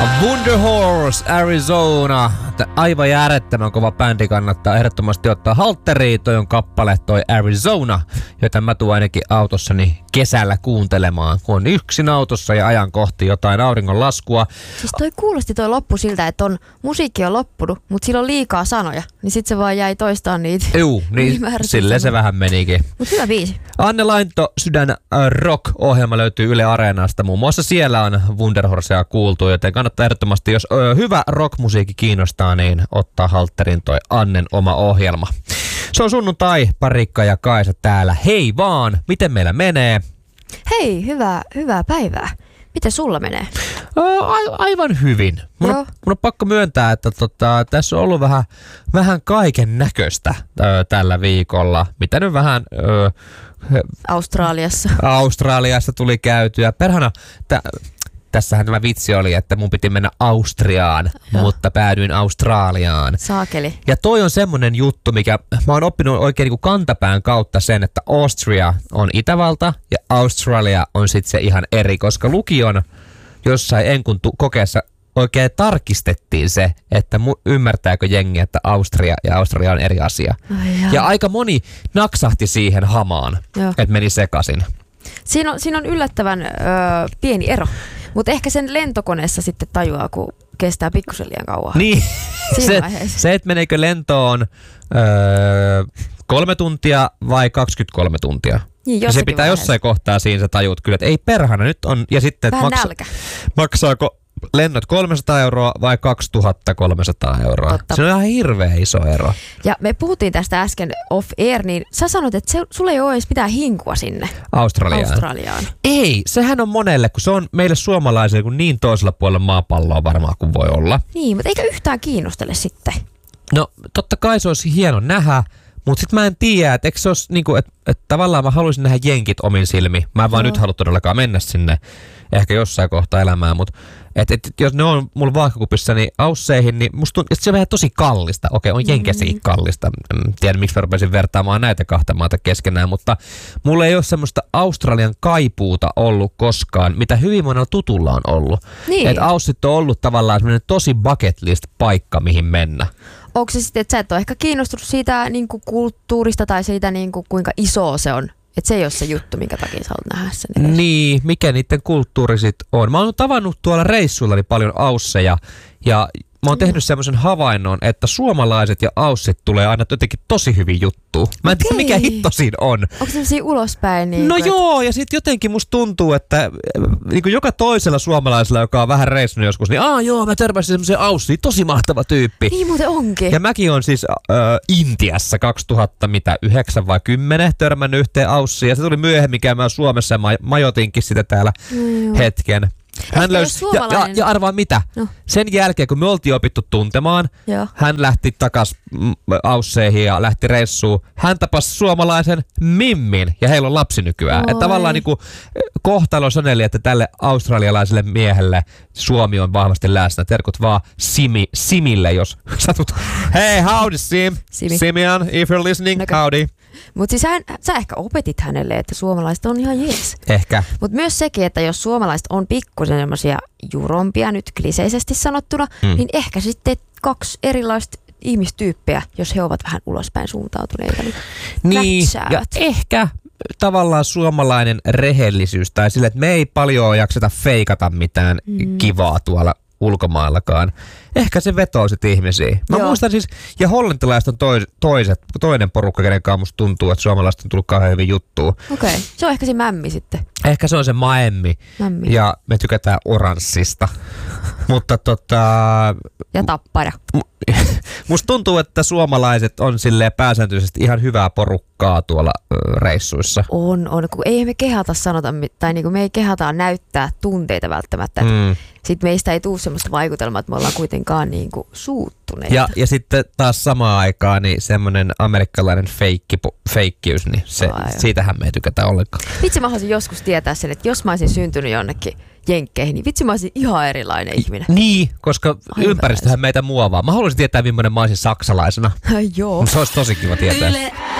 Wonder Horse, Arizona. Aivan järjettömän kova bändi, kannattaa ehdottomasti ottaa haltteriin. Toi on kappale, toi Arizona, jota mä tuun ainakin autossani kesällä kuuntelemaan, kun on yksin autossa ja ajan kohti jotain auringonlaskua. Siis toi kuulosti toi loppu siltä, että musiikki on loppunut, mutta sillä on liikaa sanoja, niin sit se vaan jäi toistaan niitä. Juu, niin silleen se vähän menikin. Mut hyvä biisi. Anne Lainto, Sydän Rock-ohjelma löytyy Yle Areenasta. Muun muassa siellä on Wonder Horsea kuultu, joten kannattaa ehdottomasti, jos hyvä rockmusiikki kiinnostaa, niin ottaa haltterin toi Annen oma ohjelma. Se on sunnuntai, Parikka ja Kaisa täällä. Hei vaan, miten meillä menee? Hei, hyvää päivää. Miten sulla menee? Aivan hyvin. Mun on pakko myöntää, että tässä on ollut vähän kaiken näköistä tällä viikolla. Mitä nyt vähän... Australiassa tuli käytyä. Perhana, tässähän tämä vitsi oli, että mun piti mennä Austriaan, mutta päädyin Australiaan. Saakeli. Ja toi on semmonen juttu, mikä mä oon oppinut oikein niin kuin kantapään kautta sen, että Austria on Itävalta ja Australia on sitten se ihan eri, koska lukion jossain enkun kokeessa oikein tarkistettiin se, että ymmärtääkö jengi, että Austria ja Australia on eri asia. Ja aika moni naksahti siihen hamaan, että meni sekaisin. Siinä on yllättävän pieni ero, mutta ehkä sen lentokoneessa sitten tajuaa, kun kestää pikkusen liian kauan. Niin, se että meneekö lentoon 3 tuntia vai 23 tuntia. Niin, se pitää jossain kohtaa siinä sä tajuut kyllä, että ei perhana nyt on. Ja sitten, että maksaako lennot 300 euroa vai 2300 euroa. Totta. Se on ihan hirveä iso ero. Ja me puhuttiin tästä äsken off air, niin sä sanoit, että sulla ei ole edes mitään hinkua sinne Australiaan. Ei, sehän on monelle, kun se on meille suomalaisille kun niin toisella puolella maapalloa varmaan kuin voi olla. Niin, mutta eikä yhtään kiinnostele sitten. No, totta kai se olisi hieno nähdä, mutta sit mä en tiedä, että eikö se olisi niinku, että tavallaan mä haluaisin nähdä jenkit omin silmi. Mä en vaan nyt halua todellakaan mennä sinne ehkä jossain kohtaa elämää, mutta jos ne on mulla vaakakupissa niin ausseihin, niin musta tuntuu, että se on vähän tosi kallista. Okei, on jenkesikin kallista. En tiedä, miksi mä rupesin vertaamaan näitä kahta maata keskenään, mutta mulla ei ole semmoista Australian kaipuuta ollut koskaan, mitä hyvin monella tutulla on ollut. Niin. Että Aussit on ollut tavallaan semmoinen tosi bucket list paikka, mihin mennä. Onko se sitten, että sä et ole ehkä kiinnostunut siitä niin kuin kulttuurista tai siitä niin kuin, kuinka iso se on? Että se ei ole se juttu, minkä takia sä haluat nähdä sen edes. Niin, mikä niiden kulttuuri sit on. Mä oon tavannut tuolla reissuilla niin ausseja ja mä oon tehnyt semmoisen havainnon, että suomalaiset ja aussit tulee aina jotenkin tosi hyvin juttuun. Mä en tiedä, mikä hitto siinä on. Onko se semmosia ulospäin? Niin no joo, ja sit jotenkin musta tuntuu, että niin kuin joka toisella suomalaisella, joka on vähän reissannut joskus, niin mä törmäsin semmoiseen aussiin, tosi mahtava tyyppi. Niin muuten onkin. Ja mäkin on siis Intiassa 2009 vai 10 törmännyt yhteen aussiin, ja se tuli myöhemmin käymään Suomessa ja majoitinkin sitä täällä hetken. Hän löysi, ja arvaa mitä? No. Sen jälkeen, kun me oltiin opittu tuntemaan, hän lähti takas ausseihin ja lähti reissuun. Hän tapasi suomalaisen Mimmin ja heillä on lapsi nykyään. Että tavallaan niin kuin kohtalo saneli, että tälle australialaiselle miehelle Suomi on vahvasti läsnä. Terkut vaan Simille, jos satut. Hei, howdy Sim. Simian, if you're listening, howdy. Mutta siis sä ehkä opetit hänelle, että suomalaiset on ihan jees. Ehkä. Mutta myös sekin, että jos suomalaiset on pikkusen semmoisia jurompia nyt kliseisesti sanottuna, niin ehkä sitten 2 erilaista ihmistyyppiä, jos he ovat vähän ulospäin suuntautuneita. Niin, ja ehkä tavallaan suomalainen rehellisyys tai sille, että me ei paljon jakseta feikata mitään kivaa tuolla ulkomaillakaan. Ehkä se vetoo sit ihmisiä. Mä muistan siis, ja hollantilaiset on toinen porukka, kenen kanssa musta tuntuu, että suomalaiset on tullut kauhean hyvin juttuun. Okei, se on ehkä se mämmi sitten. Ehkä se on se maemmi. Ja me tykätään oranssista. Mutta ja tappara. Musta tuntuu, että suomalaiset on silleen pääsääntöisesti ihan hyvää porukkaa tuolla reissuissa. On, kun ei me kehata sanota, tai niinku me ei kehata näyttää tunteita välttämättä. Sitten meistä ei tule semmoista vaikutelmaa, että me ollaan kuitenkaan niinku suuttuneita. Ja sitten taas samaan aikaan niin semmoinen amerikkalainen feikkiys, niin siitähän me ei tykätä ollenkaan. Vitsi mä haluaisin joskus tietää sen, että jos mä olisin syntynyt jonnekin jenkkeihin, niin vitsi mä olisin ihan erilainen ihminen. Niin, koska ympäristöhän meitä muovaa. Mä haluaisin tietää, millainen mä olisin saksalaisena. Joo. Se olisi tosi kiva tietää.